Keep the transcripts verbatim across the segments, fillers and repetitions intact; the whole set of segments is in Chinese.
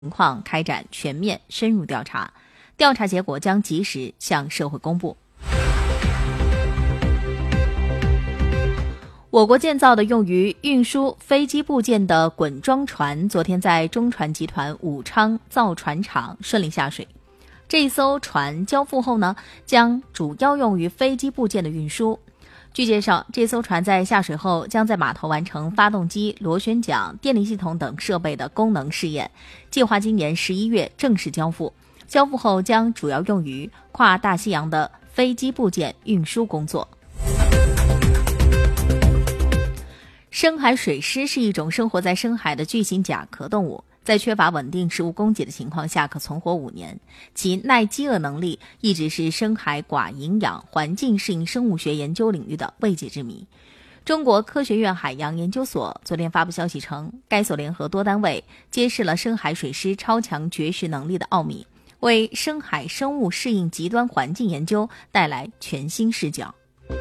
情况开展全面深入调查，调查结果将及时向社会公布。我国建造的用于运输飞机部件的滚装船昨天在中船集团武昌造船厂顺利下水。这艘船交付后呢，将主要用于飞机部件的运输。据介绍，这艘船在下水后将在码头完成发动机、螺旋桨、电力系统等设备的功能试验，计划今年十一月正式交付。交付后将主要用于跨大西洋的飞机部件运输工作。深海水狮是一种生活在深海的巨型甲壳动物，在缺乏稳定食物供给的情况下可存活五年，其耐饥饿能力一直是深海寡营养环境适应生物学研究领域的未解之谜。中国科学院海洋研究所昨天发布消息称，该所联合多单位揭示了深海水狮超强绝食能力的奥秘，为深海生物适应极端环境研究带来全新视角。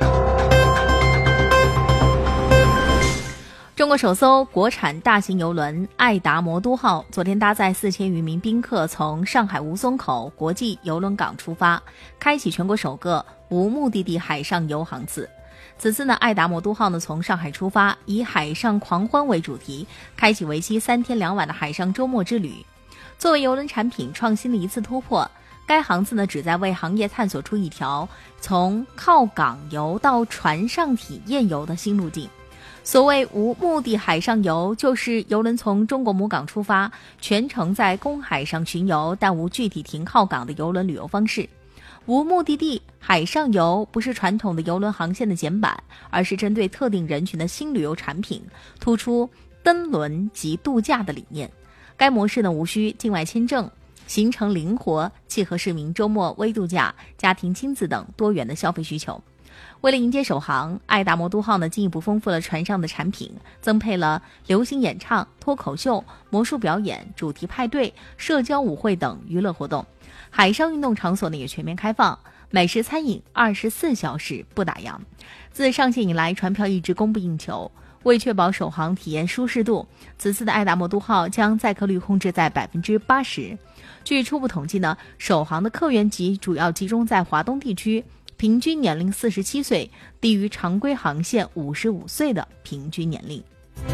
中国首艘国产大型邮轮爱达魔都号昨天搭载四千余名宾客从上海吴淞口国际邮轮港出发，开启全国首个无目的地海上游航次。此次呢，爱达魔都号呢从上海出发，以海上狂欢为主题，开启为期三天两晚的海上周末之旅。作为邮轮产品创新的一次突破，该航次呢旨在为行业探索出一条从靠港游到船上体验游的新路径。所谓无目的海上游，就是邮轮从中国母港出发，全程在公海上巡游，但无具体停靠港的邮轮旅游方式。无目的地海上游不是传统的邮轮航线的简版，而是针对特定人群的新旅游产品，突出登轮及度假的理念。该模式呢无需境外签证，行程灵活，契合市民周末微度假、家庭亲子等多元的消费需求。为了迎接首航，爱达魔都号呢进一步丰富了船上的产品，增配了流行演唱、脱口秀、魔术表演、主题派对、社交舞会等娱乐活动。海上运动场所呢也全面开放，美食餐饮二十四小时不打烊。自上线以来，船票一直供不应求。为确保首航体验舒适度，此次的爱达魔都号将载客率控制在百分之八十。据初步统计呢，首航的客源集主要集中在华东地区。平均年龄四十七岁，低于常规航线五十五岁的平均年龄。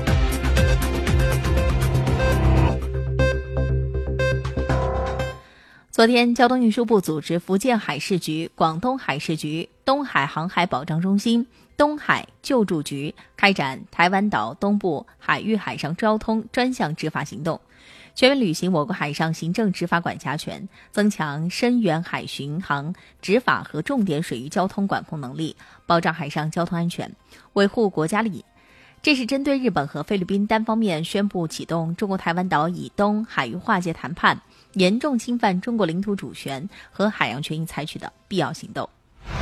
昨天，交通运输部组织福建海事局、广东海事局、东海航海保障中心、东海救助局开展台湾岛东部海域海上交通专项执法行动，全面履行我国海上行政执法管辖权，增强深远海巡航执法和重点水域交通管控能力，保障海上交通安全，维护国家利益。这是针对日本和菲律宾单方面宣布启动中国台湾岛以东海域划界谈判，严重侵犯中国领土主权和海洋权益采取的必要行动。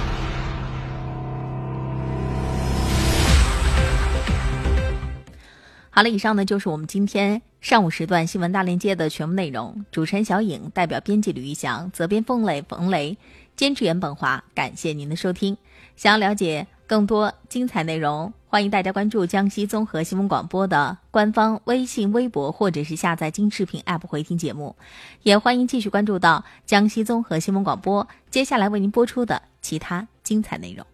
好了，以上呢就是我们今天上午时段新闻大链接的全部内容。主持人小颖，代表编辑吕玉祥，责编凤磊、冯雷，监制袁本华，感谢您的收听。想要了解更多精彩内容，欢迎大家关注江西综合新闻广播的官方微信、微博，或者是下载金视频 App 回听节目。也欢迎继续关注到江西综合新闻广播接下来为您播出的其他精彩内容。